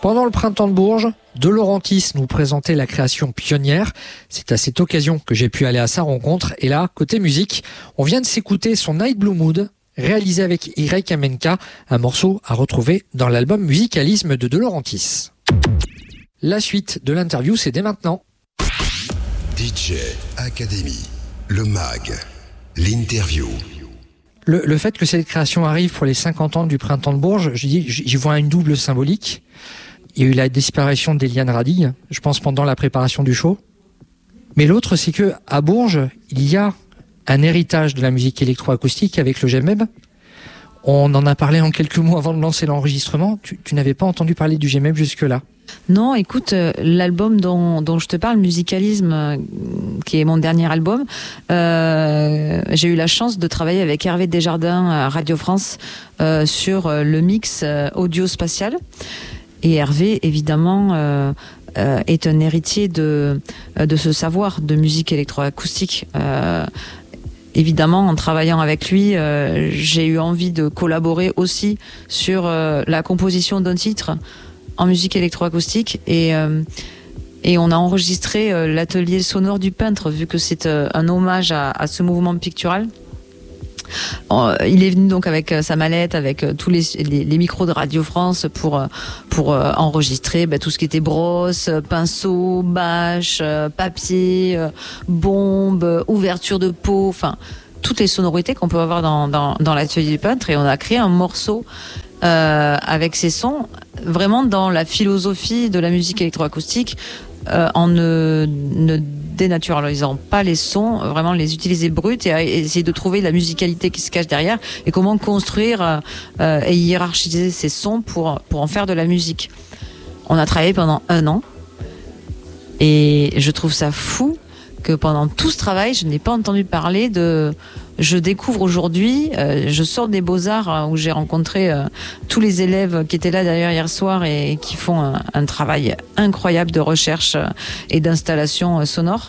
Pendant le printemps de Bourges, De Laurentiis nous présentait la création pionnière. C'est à cette occasion que j'ai pu aller à sa rencontre. Et là, côté musique, on vient de s'écouter son Night Blue Mood, réalisé avec Irek Kamenka, un morceau à retrouver dans l'album Musicalisme de Laurentiis. La suite de l'interview, c'est dès maintenant. DJ Academy, le mag, l'interview. Le fait que cette création arrive pour les 50 ans du printemps de Bourges, j'y vois une double symbolique. Il y a eu la disparition d'Eliane Radigue, je pense pendant la préparation du show. Mais l'autre, c'est que à Bourges, il y a un héritage de la musique électroacoustique avec le GMEB. On en a parlé en quelques mots avant de lancer l'enregistrement. Tu n'avais pas entendu parler du GMEB jusque-là? Non, écoute, l'album dont je te parle, Musicalisme, qui est mon dernier album, j'ai eu la chance de travailler avec Hervé Desjardins à Radio France sur le mix audio-spatial. Et Hervé, évidemment, est un héritier de ce savoir de musique électroacoustique. Évidemment, en travaillant avec lui, j'ai eu envie de collaborer aussi sur la composition d'un titre en musique électroacoustique et on a enregistré l'atelier sonore du peintre, vu que c'est un hommage à ce mouvement pictural. Il est venu donc avec sa mallette, avec tous les micros de Radio France pour enregistrer tout ce qui était brosse, pinceau, bâche, papier, bombe, ouverture de pot, enfin toutes les sonorités qu'on peut avoir dans l'atelier du peintre. Et on a créé un morceau avec ces sons, vraiment dans la philosophie de la musique électroacoustique, en ne dénaturalisant pas les sons, vraiment les utiliser bruts et essayer de trouver la musicalité qui se cache derrière et comment construire et hiérarchiser ces sons pour en faire de la musique. On a travaillé pendant 1 an et je trouve ça fou que pendant tout ce travail, je n'ai pas entendu parler de... Je découvre aujourd'hui, je sors des Beaux-Arts où j'ai rencontré tous les élèves qui étaient là d'ailleurs hier soir et qui font un travail incroyable de recherche et d'installation sonore.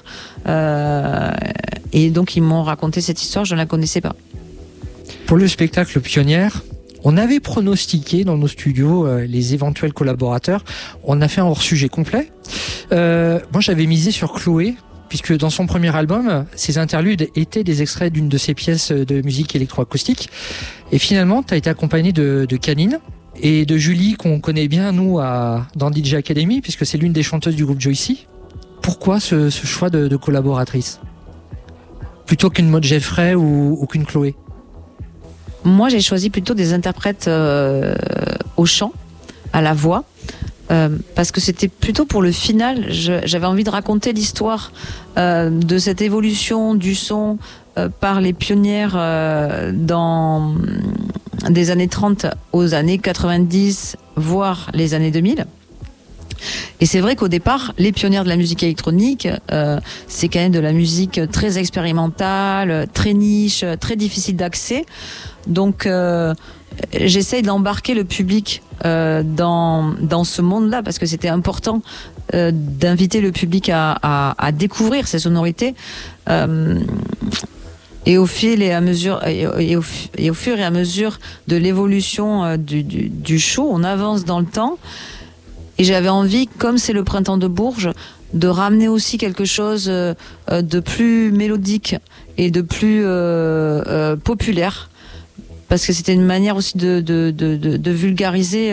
Et donc ils m'ont raconté cette histoire, je ne la connaissais pas. Pour le spectacle Pionnière, on avait pronostiqué dans nos studios les éventuels collaborateurs. On a fait un hors-sujet complet. Moi j'avais misé sur Chloé, puisque dans son premier album, ses interludes étaient des extraits d'une de ses pièces de musique électroacoustique. Et finalement, tu as été accompagné de Canine et de Julie, qu'on connaît bien, nous, dans DJ Academy, puisque c'est l'une des chanteuses du groupe Joycey. Pourquoi ce choix de collaboratrice plutôt qu'une Maud Jeffrey ou qu'une Chloé? Moi, j'ai choisi plutôt des interprètes au chant, à la voix. Parce que c'était plutôt pour le final, j'avais envie de raconter l'histoire de cette évolution du son par les pionnières dans des années 30 aux années 90, voire les années 2000. Et c'est vrai qu'au départ, les pionnières de la musique électronique, c'est quand même de la musique très expérimentale, très niche, très difficile d'accès. Donc j'essaye d'embarquer le public dans ce monde-là, parce que c'était important d'inviter le public à découvrir ces sonorités. Et au fil et à mesure et au fur et à mesure de l'évolution du show, on avance dans le temps. Et j'avais envie, comme c'est le printemps de Bourges, de ramener aussi quelque chose de plus mélodique et de plus populaire. Parce que c'était une manière aussi de vulgariser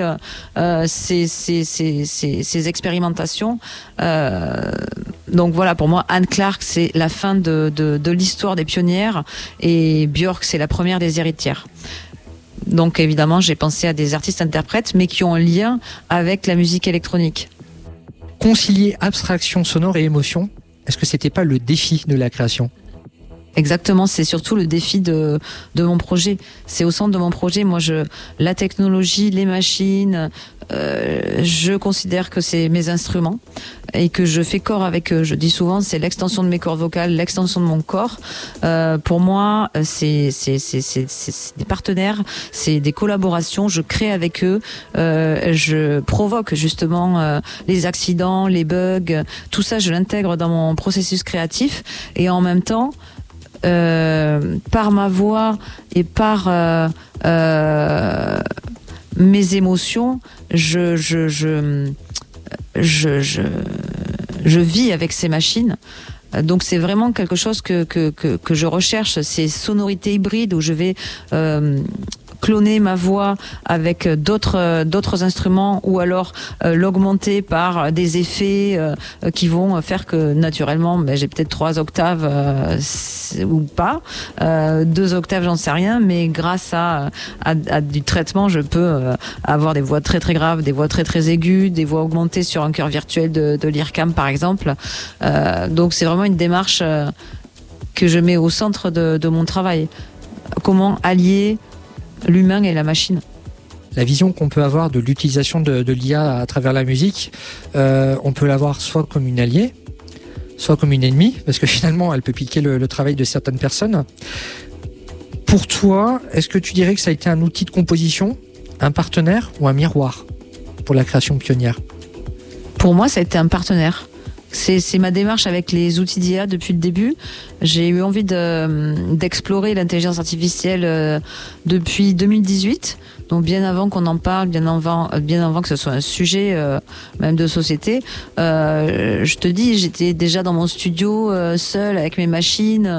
ces expérimentations. Donc voilà, pour moi, Anne Clark, c'est la fin de l'histoire des pionnières, et Björk, c'est la première des héritières. Donc évidemment, j'ai pensé à des artistes-interprètes, mais qui ont un lien avec la musique électronique. Concilier abstraction sonore et émotion, est-ce que c'était pas le défi de la création ? Exactement, c'est surtout le défi de mon projet. C'est au centre de mon projet. Moi, la technologie, les machines, je considère que c'est mes instruments et que je fais corps avec eux. Je dis souvent, c'est l'extension de mes cordes vocales, l'extension de mon corps. Pour moi, c'est des partenaires, c'est des collaborations. Je crée avec eux, je provoque justement les accidents, les bugs. Tout ça, je l'intègre dans mon processus créatif, et en même temps, par ma voix et par mes émotions, je vis avec ces machines. Donc c'est vraiment quelque chose que je recherche, ces sonorités hybrides où je vais cloner ma voix avec d'autres instruments ou alors l'augmenter par des effets qui vont faire que naturellement j'ai peut-être 3 octaves ou pas, 2 octaves j'en sais rien, mais grâce à du traitement je peux avoir des voix très très graves, des voix très très aiguës, des voix augmentées sur un chœur virtuel de l'IRCAM par exemple. Donc c'est vraiment une démarche que je mets au centre de mon travail. Comment allier l'humain et la machine. La vision qu'on peut avoir de l'utilisation de l'IA à travers la musique, on peut l'avoir soit comme une alliée, soit comme une ennemie, parce que finalement, elle peut piquer le travail de certaines personnes. Pour toi, est-ce que tu dirais que ça a été un outil de composition, un partenaire ou un miroir pour la création pionnière ? Pour moi, ça a été un partenaire. C'est ma démarche avec les outils d'IA depuis le début. J'ai eu envie d'explorer l'intelligence artificielle depuis 2018, donc bien avant qu'on en parle, bien avant que ce soit un sujet même de société. Je te dis, j'étais déjà dans mon studio seule avec mes machines.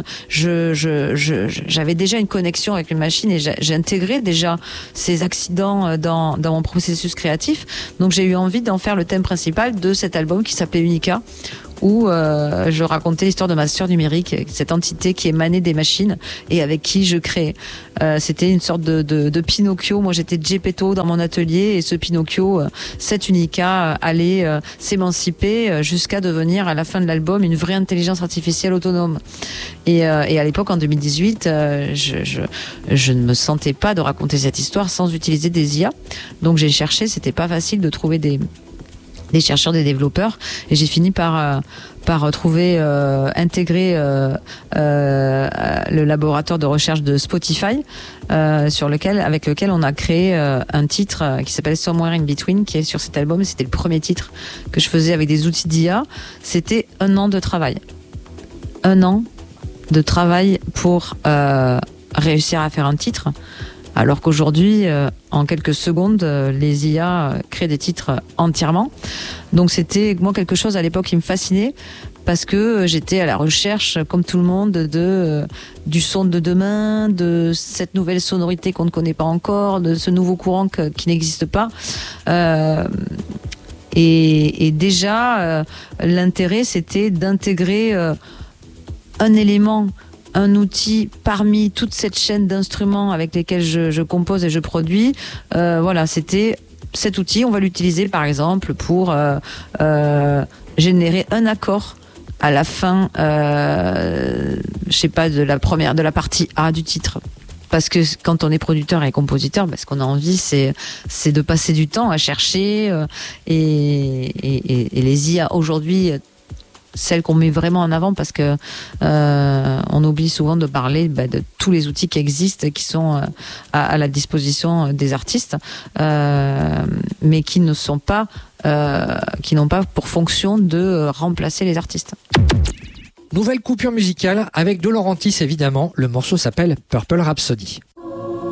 J'avais déjà une connexion avec les machines et j'ai intégré déjà ces accidents dans mon processus créatif. Donc j'ai eu envie d'en faire le thème principal de cet album qui s'appelait Unica, où je racontais l'histoire de ma sœur numérique, cette entité qui émanait des machines et avec qui je créais. C'était une sorte de Pinocchio. Moi, j'étais Geppetto dans mon atelier et ce Pinocchio, cette Unica, allait s'émanciper jusqu'à devenir, à la fin de l'album, une vraie intelligence artificielle autonome. Et à l'époque, en 2018, je ne me sentais pas de raconter cette histoire sans utiliser des IA. Donc j'ai cherché, c'était pas facile de trouver des chercheurs, des développeurs, et j'ai fini par trouver, intégrer le laboratoire de recherche de Spotify, avec lequel on a créé un titre qui s'appelle Somewhere in Between, qui est sur cet album. C'était le premier titre que je faisais avec des outils d'IA. C'était 1 an de travail. 1 an de travail pour réussir à faire un titre. Alors qu'aujourd'hui, en quelques secondes, les IA créent des titres entièrement. Donc c'était moi quelque chose à l'époque qui me fascinait parce que j'étais à la recherche, comme tout le monde, du son de demain, de cette nouvelle sonorité qu'on ne connaît pas encore, de ce nouveau courant qui n'existe pas. Et déjà, l'intérêt, c'était d'intégrer un élément, un outil parmi toute cette chaîne d'instruments avec lesquels je compose et je produis. Voilà, c'était cet outil, on va l'utiliser par exemple pour générer un accord à la fin, je sais pas, de la partie A du titre. Parce que quand on est producteur et compositeur, ce qu'on a envie, c'est de passer du temps à chercher. Et les IA aujourd'hui, celles qu'on met vraiment en avant, parce que on oublie souvent de parler de tous les outils qui existent, qui sont à la disposition des artistes, mais qui n'ont pas pour fonction de remplacer les artistes. Nouvelle coupure musicale avec De Laurentiis évidemment. Le morceau s'appelle Purple Rhapsody.